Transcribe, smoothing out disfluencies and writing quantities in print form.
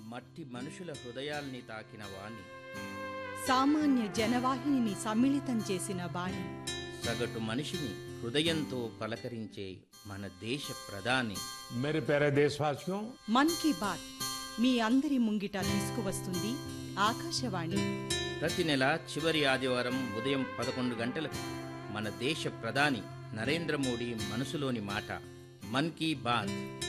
మట్టి మనుషుల హృదయాల్ని తాకిన వాణి, సామాన్య జనవాహినిని సమ్మిళితం చేసిన వాణి, సగటు మనిషిని హృదయంతో పలకరించే మన దేశ ప్రధాని. मेरे प्यारे देशवासियों, మన్ కీ బాత్ మీ అందరి ముంగిట తీసుకువస్తుంది ఆకాశవాణి. ప్రతి నెల చివరి ఆదివారం ఉదయం 11 గంటలకు మన దేశ ప్రధాని నరేంద్ర మోడీ మనసులోని మాట మన్ కీ బాత్